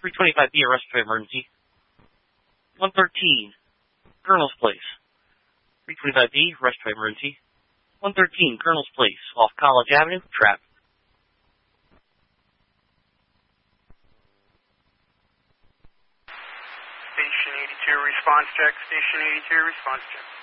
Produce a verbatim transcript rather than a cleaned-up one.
three twenty-five B, arrest for emergency. one thirteen, Colonel's Place. three twenty-five B, arrest for emergency. one thirteen, Colonel's Place, off College Avenue, trap. Station eighty-two, response check. Station eighty-two, response check.